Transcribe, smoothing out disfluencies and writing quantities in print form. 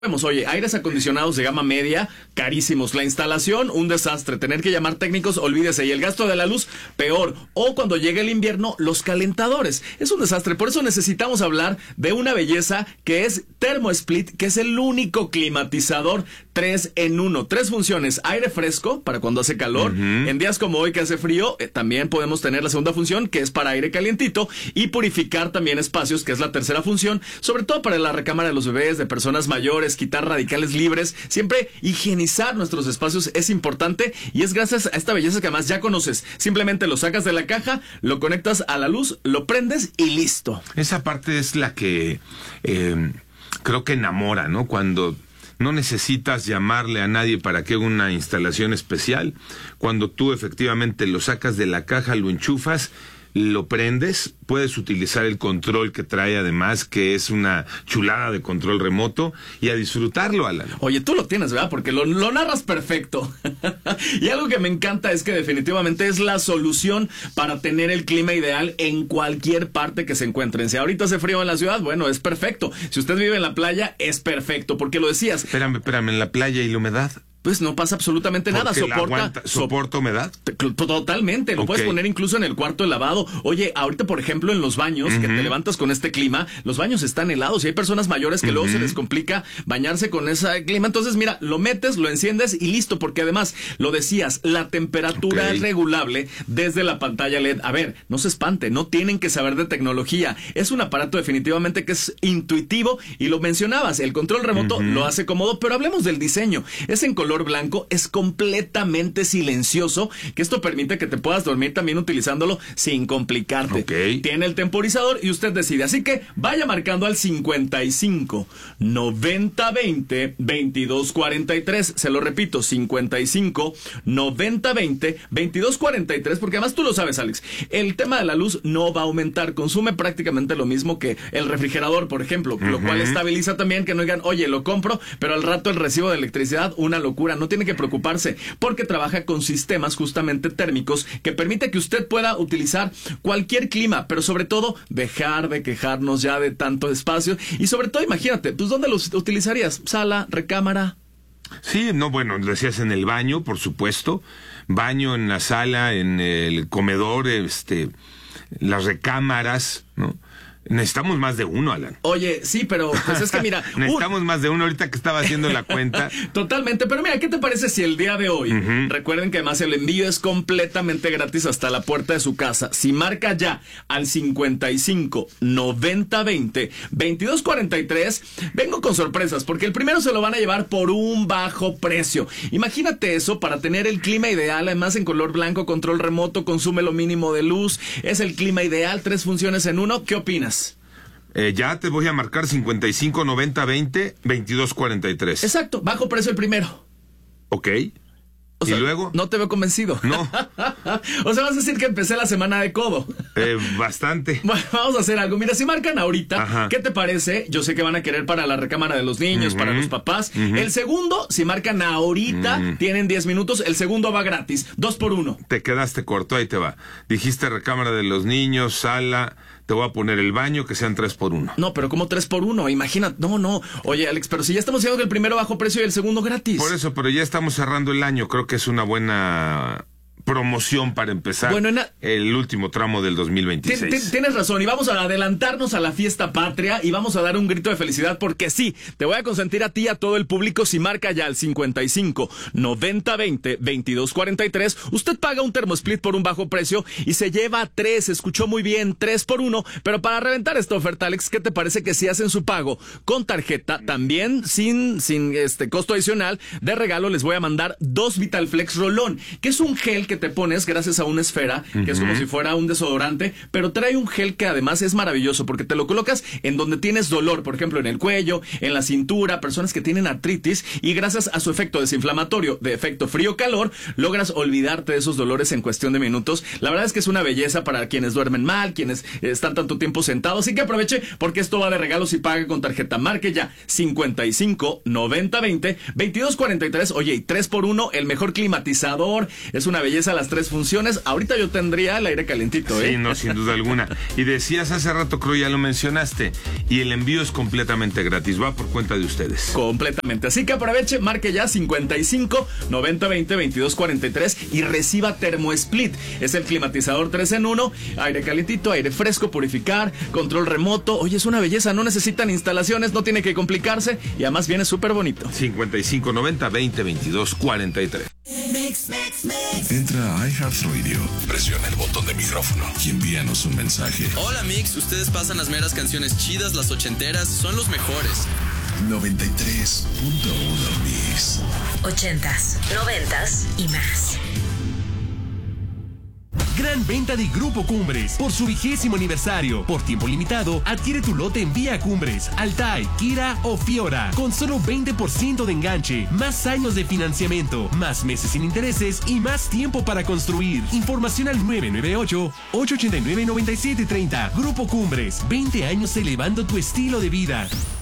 Oye, aires acondicionados de gama media, carísimos. La instalación, un desastre. Tener que llamar técnicos, olvídese. Y el gasto de la luz, peor. O cuando llegue el invierno, los calentadores. Es un desastre. Por eso necesitamos hablar de una belleza que es ThermoSplit, que es el único climatizador 3 en 1. 3 funciones. Aire fresco, para cuando hace calor. En días como hoy que hace frío, también podemos tener la segunda función, que es para aire calientito. Y purificar también espacios, que es la tercera función. Sobre todo para la recámara de los bebés, de personas mayores, quitar radicales libres, siempre higienizar nuestros espacios es importante y es gracias a esta belleza que además ya conoces. Simplemente lo sacas de la caja, lo conectas a la luz, lo prendes y listo. Esa parte es la que creo que enamora, ¿no? Cuando no necesitas llamarle a nadie para que haga una instalación especial, cuando tú efectivamente lo sacas de la caja, lo enchufas, lo prendes, puedes utilizar el control que trae además, que es una chulada de control remoto, y a disfrutarlo, Alan. Oye, tú lo tienes, ¿verdad? Porque lo narras perfecto. Y algo que me encanta es que definitivamente es la solución para tener el clima ideal en cualquier parte que se encuentren. Si ahorita hace frío en la ciudad, bueno, es perfecto. Si usted vive en la playa, es perfecto, porque lo decías. Espérame, en la playa y la humedad. Pues no pasa absolutamente nada. ¿Soporta humedad? Totalmente. Lo puedes poner incluso en el cuarto de lavado. Oye, ahorita, por ejemplo, en los baños, que te levantas con este clima, los baños están helados y hay personas mayores que luego se les complica bañarse con ese clima. Entonces, mira, lo metes, lo enciendes y listo, porque además, lo decías, la temperatura es regulable desde la pantalla LED. A ver, no se espante, no tienen que saber de tecnología. Es un aparato definitivamente que es intuitivo y lo mencionabas, el control remoto lo hace cómodo, pero hablemos del diseño. Es en color blanco, es completamente silencioso, que esto permite que te puedas dormir también utilizándolo sin complicarte. Tiene el temporizador y usted decide. Así que vaya marcando al 55 90 20 22 43. Se lo repito, 55 90 20 22 43, porque además tú lo sabes, Alex, el tema de la luz no va a aumentar, consume prácticamente lo mismo que el refrigerador, por ejemplo, lo cual estabiliza también que no digan, oye, lo compro, pero al rato el recibo de electricidad, una locura. No tiene que preocuparse porque trabaja con sistemas justamente térmicos que permite que usted pueda utilizar cualquier clima, pero sobre todo dejar de quejarnos ya de tanto espacio y sobre todo imagínate, pues ¿dónde los utilizarías? ¿Sala, recámara? Sí, no, bueno, decías en el baño, por supuesto, baño, en la sala, en el comedor, las recámaras, ¿no? Necesitamos más de uno, Alan. Oye, sí, pero pues es que mira... Necesitamos más de uno ahorita que estaba haciendo la cuenta. Totalmente, pero mira, ¿qué te parece si el día de hoy, recuerden que además el envío es completamente gratis hasta la puerta de su casa, si marca ya al 55 90 20 22 43, vengo con sorpresas, porque el primero se lo van a llevar por un bajo precio. Imagínate eso, para tener el clima ideal, además en color blanco, control remoto, consume lo mínimo de luz, es el clima ideal, 3 funciones en uno. ¿Qué opinas? Ya te voy a marcar 55 90 20 22 43. Exacto, bajo precio el primero. Ok. O sea, ¿y luego? No te veo convencido. No. O sea, vas a decir que empecé la semana de codo. Bastante. Bueno, vamos a hacer algo. Mira, si marcan ahorita, ¿qué te parece? Yo sé que van a querer para la recámara de los niños, para los papás. El segundo, si marcan ahorita, tienen 10 minutos. El segundo va gratis. 2 por 1. Te quedaste corto, ahí te va. Dijiste recámara de los niños, sala... Te voy a poner el baño, que sean 3 por 1. No, pero ¿cómo 3 por 1? Imagínate. No. Oye, Alex, pero si ya estamos diciendo que el primero bajo precio y el segundo gratis. Por eso, pero ya estamos cerrando el año. Creo que es una buena promoción para empezar el último tramo del 2026. Tienes razón, y vamos a adelantarnos a la fiesta patria y vamos a dar un grito de felicidad, porque sí, te voy a consentir a ti y a todo el público si marca ya al 55 90 20 22 43. Usted paga un ThermoSplit por un bajo precio y se lleva 3, escuchó muy bien, 3 por 1, pero para reventar esta oferta, Alex, ¿qué te parece que si hacen su pago con tarjeta, también sin costo adicional, de regalo les voy a mandar 2 Vitalflex Rolón, que es un gel que te pones gracias a una esfera, que es como si fuera un desodorante, pero trae un gel que además es maravilloso, porque te lo colocas en donde tienes dolor, por ejemplo en el cuello, en la cintura, personas que tienen artritis, y gracias a su efecto desinflamatorio, de efecto frío-calor, logras olvidarte de esos dolores en cuestión de minutos. La verdad es que es una belleza para quienes duermen mal, quienes están tanto tiempo sentados, así que aproveche, porque esto va de regalos y pague con tarjeta. Marque ya 55 90 20 22 43. Oye, y 3 por 1, el mejor climatizador, es una belleza empieza a las 3 funciones. Ahorita yo tendría el aire calentito, Sí, no, sin duda alguna. Y decías hace rato, creo ya lo mencionaste, y el envío es completamente gratis, va por cuenta de ustedes. Completamente. Así que aproveche, marque ya 55 90 20 22 43 y reciba TermoSplit. Es el climatizador 3 en 1, aire calentito, aire fresco, purificar, control remoto. Oye, es una belleza, no necesitan instalaciones, no tiene que complicarse y además viene súper bonito. 55 90 20 22 43. Entra a iHeartRadio, presiona el botón de micrófono y envíanos un mensaje. Hola Mix, ustedes pasan las meras canciones chidas, las ochenteras, son los mejores. 93.1 Mix. 80s, 90s y más. Gran venta de Grupo Cumbres por su 20º aniversario. Por tiempo limitado, adquiere tu lote en Vía Cumbres, Altai, Kira o Fiora. Con solo 20% de enganche, más años de financiamiento, más meses sin intereses y más tiempo para construir. Información al 998-889-9730. Grupo Cumbres, 20 años elevando tu estilo de vida.